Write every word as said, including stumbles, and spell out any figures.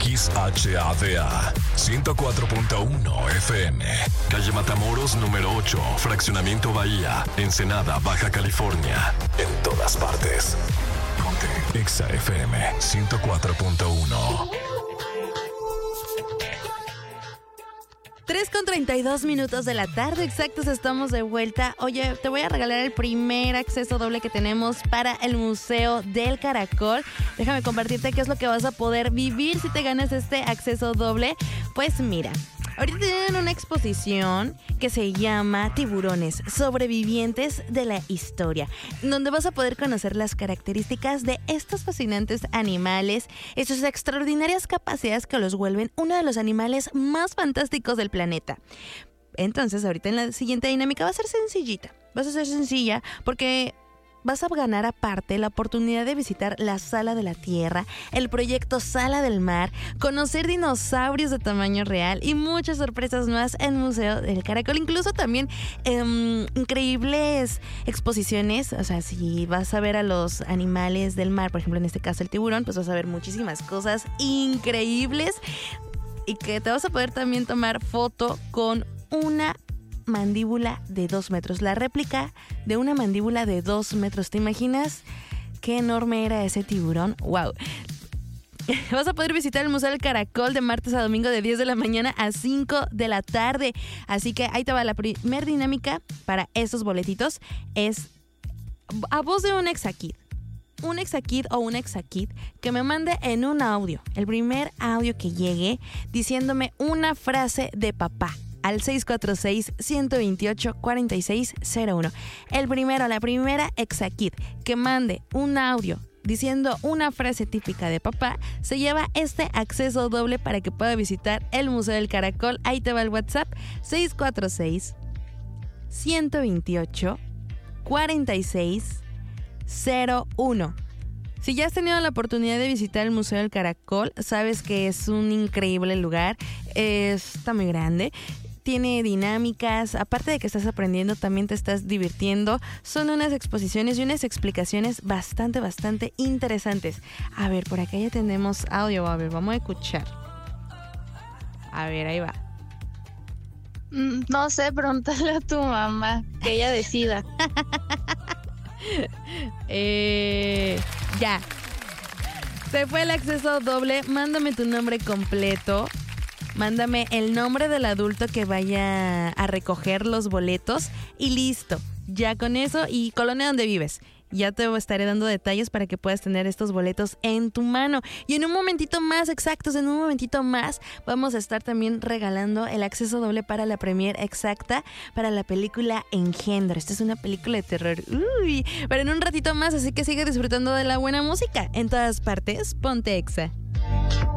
X H A D A ciento cuatro punto uno F M. Calle Matamoros número ocho, Fraccionamiento Bahía, Ensenada, Baja California. En todas partes. Ponte Exa F M ciento cuatro punto uno. tres con treinta y dos minutos de la tarde exactos, estamos de vuelta. Oye, te voy a regalar el primer acceso doble que tenemos para el Museo del Caracol. Déjame compartirte qué es lo que vas a poder vivir si te ganas este acceso doble. Pues mira, ahorita tienen una exposición que se llama Tiburones, sobrevivientes de la historia, donde vas a poder conocer las características de estos fascinantes animales y sus extraordinarias capacidades que los vuelven uno de los animales más fantásticos del planeta. Entonces, ahorita en la siguiente dinámica va a ser sencillita, vas a ser sencilla porque vas a ganar aparte la oportunidad de visitar la Sala de la Tierra, el proyecto Sala del Mar, conocer dinosaurios de tamaño real y muchas sorpresas más en Museo del Caracol. Incluso también eh, increíbles exposiciones. O sea, si vas a ver a los animales del mar, por ejemplo en este caso el tiburón, pues vas a ver muchísimas cosas increíbles y que te vas a poder también tomar foto con una mandíbula de dos metros, la réplica de una mandíbula de dos metros. ¿Te imaginas qué enorme era ese tiburón? ¡Wow! Vas a poder visitar el Museo del Caracol de martes a domingo de diez de la mañana a cinco de la tarde. Así que ahí te va la primer dinámica para esos boletitos. Es a voz de un Exakid. Un Exakid o un Exakid que me mande en un audio, el primer audio que llegue, diciéndome una frase de papá al seis cuatro seis, uno dos ocho, cuatro seis cero uno. El primero, la primera Exakid que mande un audio diciendo una frase típica de papá se lleva este acceso doble para que pueda visitar el Museo del Caracol. Ahí te va el WhatsApp: seis cuatro seis, uno dos ocho, cuatro seis cero uno. Si ya has tenido la oportunidad de visitar el Museo del Caracol, sabes que es un increíble lugar. Está muy grande. Tiene dinámicas, aparte de que estás aprendiendo, también te estás divirtiendo. Son unas exposiciones y unas explicaciones bastante, bastante interesantes. A ver, por acá ya tenemos audio. A ver, vamos a escuchar. A ver, ahí va. Mm, no sé, pregúntale a tu mamá, que ella decida. eh, ya. Se fue el acceso doble. Mándame tu nombre completo. Mándame el nombre del adulto que vaya a recoger los boletos y listo. Ya con eso, y colonia donde vives. Ya te estaré dando detalles para que puedas tener estos boletos en tu mano. Y en un momentito más, exactos, en un momentito más, vamos a estar también regalando el acceso doble para la premier exacta para la película Engendro. Esta es una película de terror. Uy, pero en un ratito más, así que sigue disfrutando de la buena música. En todas partes, ponte Exa.